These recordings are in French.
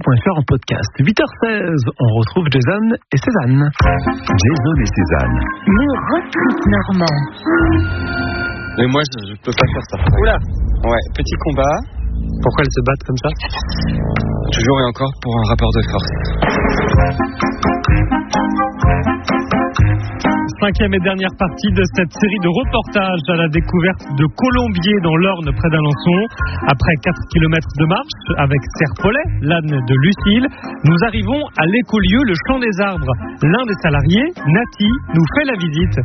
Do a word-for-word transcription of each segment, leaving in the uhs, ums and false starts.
point f r en podcast. huit heures seize, on retrouve Jason et Cézanne. Jason et Cézanne. Le road-trip normand. Mais moi, je, je peux pas faire ça. Oula. Ouais, petit combat. Pourquoi elles se battent comme ça? Toujours et encore pour un rapport de force. Cinquième et dernière partie de cette série de reportages à la découverte de Colombier dans l'Orne près d'Alençon. Après quatre kilomètres de marche avec Serre-Paulet, l'âne de Lucille, nous arrivons à l'écolieu Le Champ des Arbres. L'un des salariés, Nati, nous fait la visite.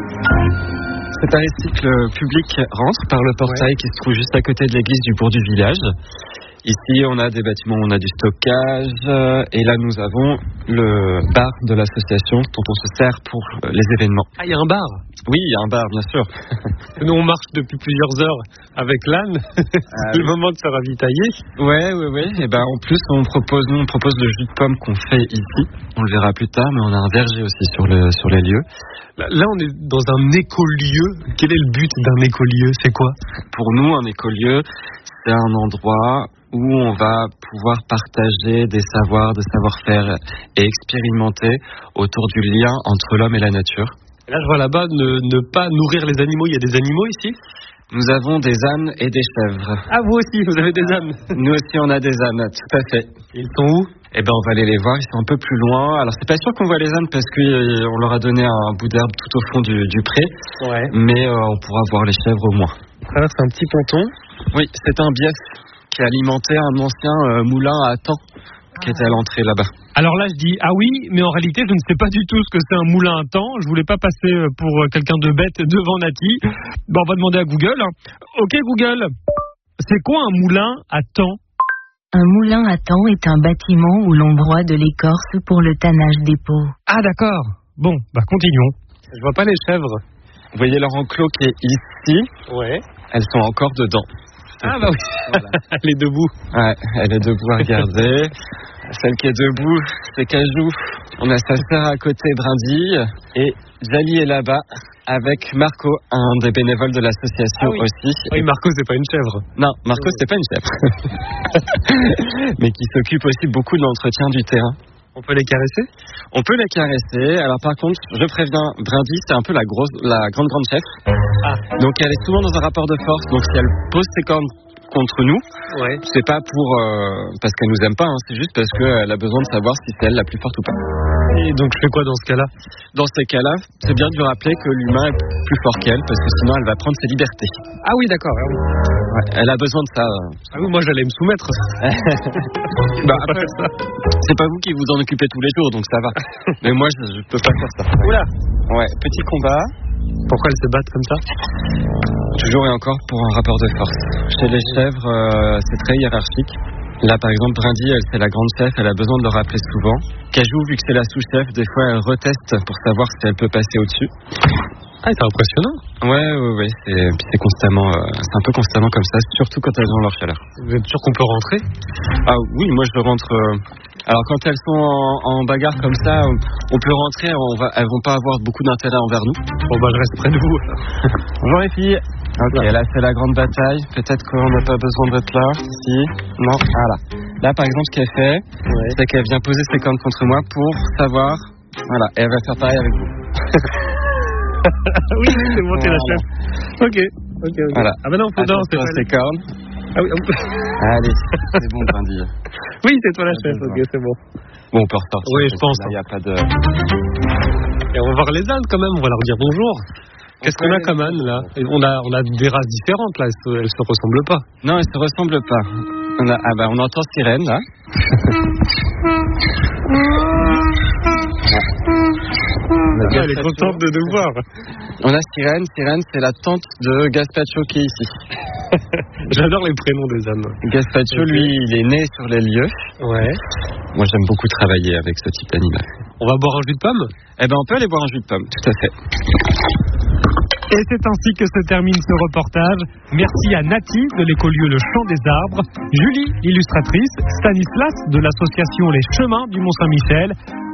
C'est un récycle public rentre par le portail ouais. qui se trouve juste à côté de l'église du bourg du village. Ici, on a des bâtiments, on a du stockage, et là, nous avons le bar de l'association dont on se sert pour les événements. Ah, il y a un bar? Oui, il y a un bar, bien sûr. Nous, on marche depuis plusieurs heures avec l'âne. C'est ah, le oui. moment de se ravitailler. Ouais, ouais, ouais. Et ben, en plus, on propose, nous, on propose le jus de pomme qu'on fait ici. On le verra plus tard, mais on a un verger aussi sur le, sur les lieux. Là, là, on est dans un écolieu. Quel est le but d'un écolieu? C'est quoi? Pour nous, un écolieu, c'est un endroit où on va pouvoir partager des savoirs, des savoir-faire et expérimenter autour du lien entre l'homme et la nature. Et là, je vois là-bas, ne, ne pas nourrir les animaux. Il y a des animaux ici? Nous avons des ânes et des chèvres. Ah, vous aussi, vous avez des ânes? Nous aussi, on a des ânes, tout à fait. Ils sont où? Eh ben, on va aller les voir, ils sont un peu plus loin. Alors, c'est pas sûr qu'on voit les ânes parce qu'on leur a donné un bout d'herbe tout au fond du, du pré. Ouais. Mais euh, on pourra voir les chèvres au moins. On traverse un petit ponton. Oui, c'est un bief qui alimentait un ancien euh, moulin à temps qui était à l'entrée là-bas. Alors là, je dis ah oui, mais en réalité, je ne sais pas du tout ce que c'est un moulin à temps. Je voulais pas passer pour quelqu'un de bête devant Nati. Bon, on va demander à Google. Hein. Ok, Google, c'est quoi un moulin à temps? Un moulin à temps est un bâtiment où l'on broie de l'écorce pour le tannage des peaux. Ah d'accord. Bon, bah continuons. Je vois pas les chèvres. Vous voyez leur enclos qui est ici? Ouais. Elles sont encore dedans. Ah bah oui, voilà. Elle est debout. Ouais, elle est debout à regarder. Celle qui est debout, c'est Cajou. On a sa sœur à côté, Brindille. Et Jali est là-bas avec Marco, un des bénévoles de l'association ah oui. aussi. Oui, Marco, c'est pas une chèvre. Non, Marco, c'est pas une chèvre. Mais qui s'occupe aussi beaucoup de l'entretien du terrain. On peut les caresser? On peut les caresser. Alors par contre, je préviens, Brindille, c'est un peu la grosse, la grande grande chef. Ah. Donc elle est souvent dans un rapport de force. Donc si elle pose ses cornes contre nous, ouais. c'est pas pour euh, parce qu'elle nous aime pas, hein, c'est juste parce qu'elle a besoin de savoir si c'est elle la plus forte ou pas. Et donc je fais quoi dans ce cas-là? Dans ces cas-là, c'est bien de lui rappeler que l'humain est plus fort qu'elle, parce que sinon elle va prendre ses libertés. Ah oui, d'accord. Ah oui. Ouais, elle a besoin de ça. Ah oui, moi j'allais me soumettre. Bah, après, c'est pas vous qui vous en occupez tous les jours, donc ça va. Mais moi, je, je peux pas faire ça. Oula. Ouais, petit combat. Pourquoi elles se battent comme ça? Toujours et encore pour un rapport de force. Chez les chèvres, euh, c'est très hiérarchique. Là, par exemple, Brindille, elle, c'est la grande chef, elle a besoin de le rappeler souvent. Cajou, vu que c'est la sous-chef, des fois, elle reteste pour savoir si elle peut passer au-dessus. Ah, c'est impressionnant. Ouais, ouais, ouais, c'est, c'est constamment, euh, c'est un peu constamment comme ça, surtout quand elles ont leur chaleur. Vous êtes sûr qu'on peut rentrer? Ah oui, moi je rentre. Euh... Alors quand elles sont en, en bagarre comme ça, on peut rentrer, on va, elles vont pas avoir beaucoup d'intérêt envers nous. Bon bah je reste près de vous. Bonjour les filles. Ok, là c'est la grande bataille. Peut-être qu'on n'a pas besoin d'être là. Si, non, voilà. Là par exemple, ce qu'elle fait, ouais. c'est qu'elle vient poser ses cornes contre moi pour savoir. Voilà, et elle va faire pareil avec vous. Oui, c'est bon, t'es voilà. la chef. Ok, ok, ok. Voilà. Ah bah non, faut danser. Ses cornes. Ah oui. Allez, c'est bon, Brindille. Oui, c'est toi la chef. Ok, c'est bon. Bon, on peut repartir. Oui, je pense. Il n'y a pas de. Et on va voir les ânes quand même. On va leur dire bonjour. Qu'est-ce qu'on a comme âne là? On a, on a des races différentes là. Elles se, se ressemblent pas. Non, elles se ressemblent pas. On a, ah bah, on entend Sirène là. Ah, elle est contente de nous voir. On a Sirène. Sirène, c'est la tante de Gaspacho qui est ici. J'adore les prénoms des ânes. Gaspacho, okay. Lui, il est né sur les lieux. Ouais. Moi, j'aime beaucoup travailler avec ce type d'animal. On va boire un jus de pomme? Eh ben, on peut aller boire un jus de pomme, tout à fait. Et c'est ainsi que se termine ce reportage. Merci à Nati de l'écolieu Le Champ des Arbres, Julie, l'illustratrice, Stanislas de l'association Les Chemins du Mont-Saint-Michel,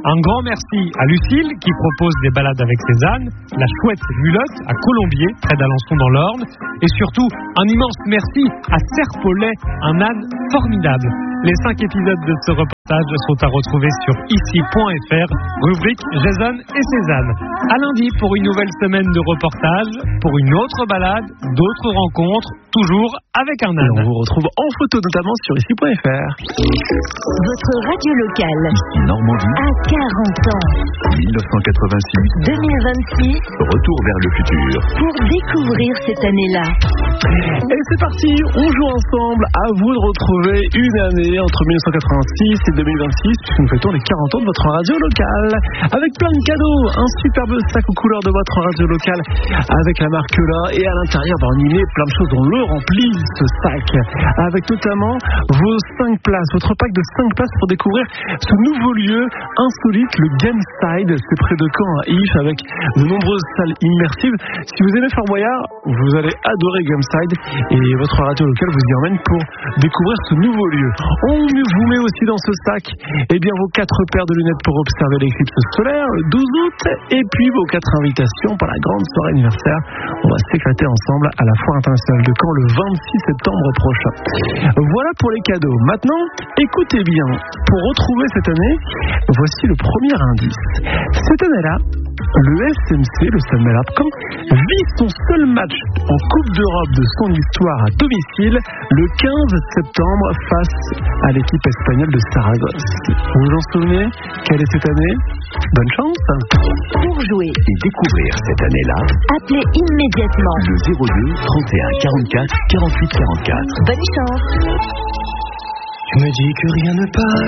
Un grand merci à Lucille qui propose des balades avec ses ânes, la chouette Mulotte à Colombier, près d'Alençon dans l'Orne, et surtout un immense merci à Serpollet, un âne formidable. Les cinq épisodes de ce reportage sont à retrouver sur ici point f r, rubrique Jason et Cézanne. À lundi pour une nouvelle semaine de reportage, pour une autre balade, d'autres rencontres, toujours avec un âne. Et on vous retrouve en photo notamment sur ici point f r. Votre radio locale Ici Normandie, à quarante ans. dix-neuf cent quatre-vingt-six, deux mille vingt-six, retour vers le futur. pour découvrir cette année-là. Et c'est parti, on joue ensemble. À vous de retrouver une année entre mille neuf cent quatre-vingt-six et deux mille vingt-six, puisque nous fêtons les quarante ans de votre radio locale. Avec plein de cadeaux, un superbe sac aux couleurs de votre radio locale avec la marque là. Et à l'intérieur, on y met plein de choses. On le remplit, ce sac. Avec notamment vos cinq places, votre pack de cinq places pour découvrir ce nouveau lieu insolite, le Gameside. C'est près de Caen, à If, avec de nombreuses salles immersives. Si vous aimez Fort Boyard, vous allez adorer Gameside. Et votre radio locale vous y emmène pour découvrir ce nouveau lieu. On vous met aussi dans ce sac eh bien, vos quatre paires de lunettes pour observer l'éclipse solaire le douze août. Et puis vos quatre invitations pour la grande soirée anniversaire. On va s'éclater ensemble à la Foire internationale de Caen le vingt-six septembre prochain. Voilà pour les cadeaux. Maintenant, écoutez bien. Pour retrouver cette année, voici le premier indice. Cette année-là, le S M C, le Stade Malherbe-Caen, vit son seul match en Coupe d'Europe de son histoire à domicile le quinze septembre face à l'équipe espagnole de Saragosse. Vous vous en souvenez? Quelle est cette année? Bonne chance. Pour jouer Et découvrir cette année-là, appelez immédiatement. le zéro deux trente et un quarante-quatre quarante-huit quarante-quatre. Bonne chance. Tu me dis que rien ne passe.